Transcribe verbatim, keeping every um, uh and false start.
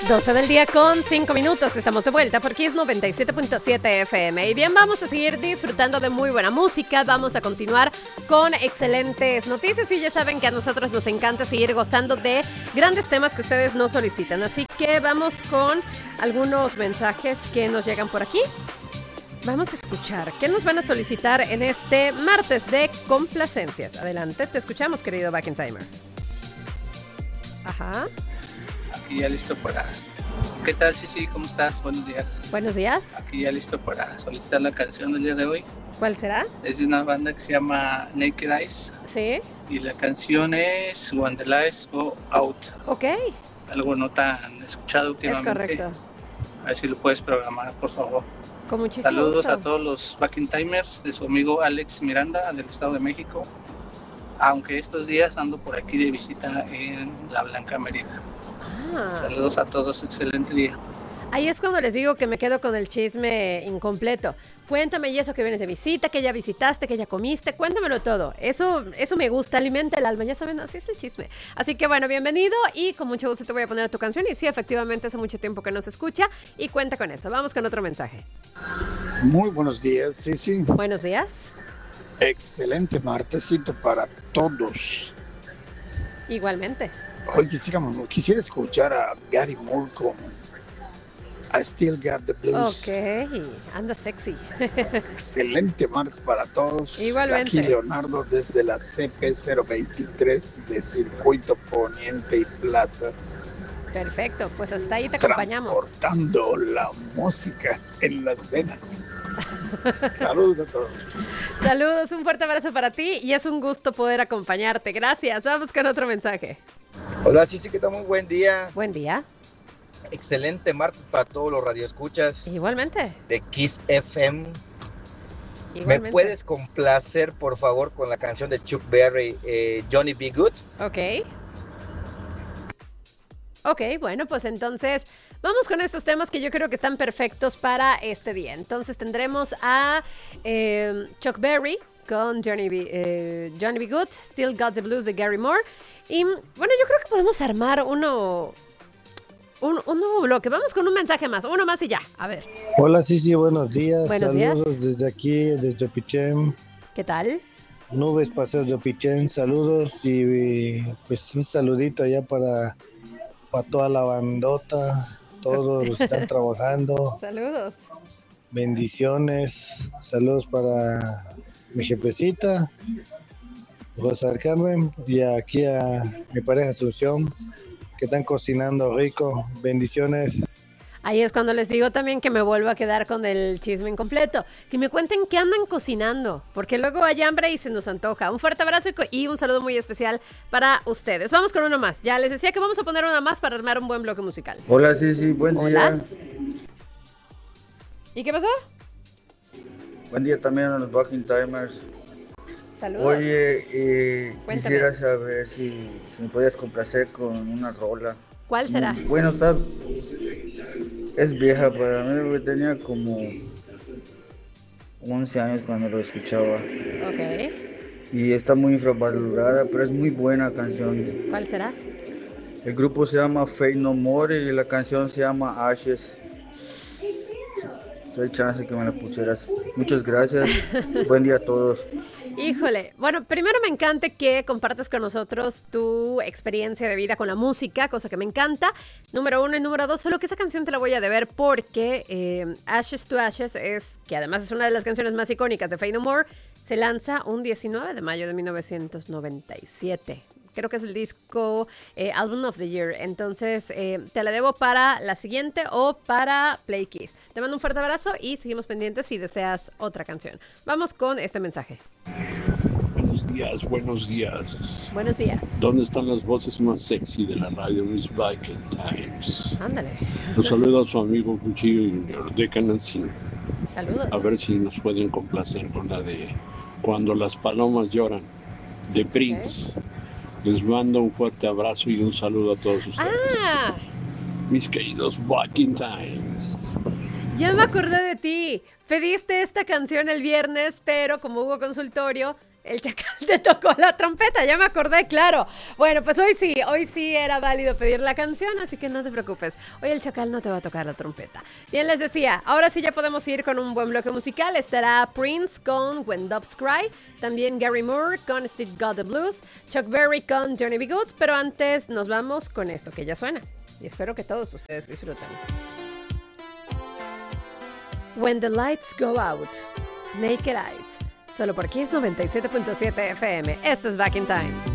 doce del día con cinco minutos, estamos de vuelta por Kiss noventa y siete punto siete F M. Y bien, vamos a seguir disfrutando de muy buena música, vamos a continuar con excelentes noticias y ya saben que a nosotros nos encanta seguir gozando de grandes temas que ustedes nos solicitan. Así que vamos con algunos mensajes que nos llegan por aquí. Vamos a escuchar qué nos van a solicitar en este martes de complacencias. Adelante, te escuchamos, querido Backentimer. Ajá. Aquí ya listo para... ¿Qué tal, Sisi? ¿Cómo estás? Buenos días. Buenos días. Aquí ya listo para solicitar la canción del día de hoy. ¿Cuál será? Es de una banda que se llama Naked Eyes. Sí. Y la canción es When the Lights Go Out. Ok. Algo no tan escuchado últimamente. Es correcto. A ver si lo puedes programar, por favor. Con muchísimo Saludos gusto. a todos los Backentimers de su amigo Alex Miranda del Estado de México. Aunque estos días ando por aquí de visita en La Blanca Mérida. Ah. Saludos a todos, excelente día. Ahí es cuando les digo que me quedo con el chisme incompleto. Cuéntame y eso que vienes de visita, que ya visitaste, que ya comiste, cuéntamelo todo. Eso, eso me gusta, alimenta el alma, ya saben, así es el chisme. Así que bueno, bienvenido y con mucho gusto te voy a poner tu canción. Y sí, efectivamente hace mucho tiempo que no se escucha y cuenta con eso. Vamos con otro mensaje. Muy buenos días, sí, sí. Buenos días. Excelente martesito para todos. Igualmente. Hoy quisiera, quisiera escuchar a Gary Moore con I Still Got the Blues. Ok, anda sexy. Excelente martes para todos. Igualmente. Aquí Leonardo desde la C P cero veintitrés de Circuito Poniente y Plazas. Perfecto, pues hasta ahí te acompañamos. Transportando la música en las venas. Saludos a todos. Saludos, un fuerte abrazo para ti y es un gusto poder acompañarte. Gracias, vamos con otro mensaje. Hola, sí, sí, que está muy buen día. Buen día. Excelente martes para todos los radioescuchas. Igualmente. De Kiss F M. Igualmente. ¿Me puedes complacer, por favor, con la canción de Chuck Berry, eh, Johnny B. Good? Ok. Ok, bueno, pues entonces vamos con estos temas que yo creo que están perfectos para este día. Entonces tendremos a eh, Chuck Berry con Johnny B, eh, Johnny B. Good, Still Got the Blues de Gary Moore. Y bueno, yo creo que podemos armar uno, un, un nuevo bloque. Vamos con un mensaje más, uno más y ya. A ver. Hola, sí, sí, buenos días. Buenos saludos días. desde aquí, desde Pichén. ¿Qué tal? Nubes Paseos de Pichén, saludos y pues un saludito allá para, para toda la bandota, todos los que están trabajando. Saludos. Bendiciones, saludos para mi jefecita, Rosa Carmen, y aquí a mi pareja Asunción, que están cocinando rico. Bendiciones. Ahí es cuando les digo también que me vuelvo a quedar con el chisme incompleto. Que me cuenten qué andan cocinando, porque luego hay hambre y se nos antoja. Un fuerte abrazo y, co- y un saludo muy especial para ustedes. Vamos con uno más. Ya les decía que vamos a poner una más para armar un buen bloque musical. Hola, sí, sí, buen Hola. día. ¿Y qué pasó? Buen día también a los Walking Timers. Saludos. Oye, eh, Cuéntame. quisiera saber si, si me podías complacer con una rola. ¿Cuál será? Mm, Bueno, está, es vieja para mí, porque tenía como once años cuando lo escuchaba. Ok. Y está muy infravalorada, pero es muy buena canción. ¿Cuál será? El grupo se llama Faith No More y la canción se llama Ashes. Si hay chance que me la pusieras. Muchas gracias. Buen día a todos. Híjole, bueno, primero me encanta que compartas con nosotros tu experiencia de vida con la música, cosa que me encanta. Número uno y número dos, solo que esa canción te la voy a deber porque eh, Ashes to Ashes es, que además es una de las canciones más icónicas de Faith No More, se lanza un diecinueve de mayo de mil novecientos noventa y siete. Creo que es el disco eh, Album of the Year. Entonces, eh, te la debo para la siguiente o para Play Kiss. Te mando un fuerte abrazo y seguimos pendientes si deseas otra canción. Vamos con este mensaje. Buenos días, buenos días. Buenos días. ¿Dónde están las voces más sexy de la radio Miss Viking Times? Ándale. Los saluda a su amigo Cuchillo Junior de Canacín. Saludos. A ver si nos pueden complacer con la de Cuando las palomas lloran, de Prince. Okay. Les mando un fuerte abrazo y un saludo a todos ustedes. Ah, mis queridos Viking Times. Ya me acordé de ti. Pediste esta canción el viernes, pero como hubo consultorio, El Chacal te tocó la trompeta, ya me acordé, claro. Bueno, pues hoy sí, hoy sí era válido pedir la canción, así que no te preocupes. Hoy el Chacal no te va a tocar la trompeta. Bien, les decía, ahora sí ya podemos ir con un buen bloque musical. Estará Prince con When Doves Cry, también Gary Moore con Steve Got the Blues, Chuck Berry con Johnny B. Good, pero antes nos vamos con esto que ya suena. Y espero que todos ustedes disfruten. When the Lights Go Out, Naked Eyes. Solo por Kiss noventa y siete punto siete F M. Esto es Back in Time.